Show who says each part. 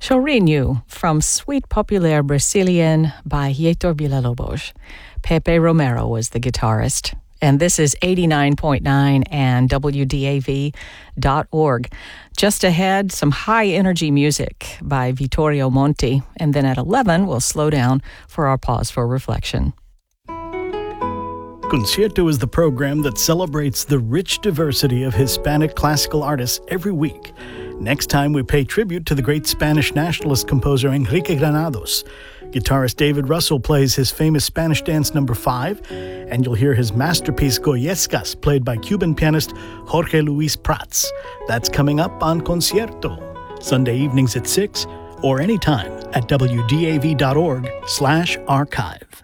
Speaker 1: Chorinho from Suite Populaire Brésilienne by Heitor Villa-Lobos. Pepe Romero was the guitarist. And this is 89.9 and WDAV.org. Just ahead, some high-energy music by Vittorio Monti. And then at 11, we'll slow down for our pause for reflection.
Speaker 2: Concierto is the program that celebrates the rich diversity of Hispanic classical artists every week. Next time, we pay tribute to the great Spanish nationalist composer Enrique Granados. Guitarist David Russell plays his famous Spanish dance number 5, and you'll hear his masterpiece Goyescas, played by Cuban pianist Jorge Luis Prats. That's coming up on Concierto, Sunday evenings at 6, or anytime at WDAV.org/archive.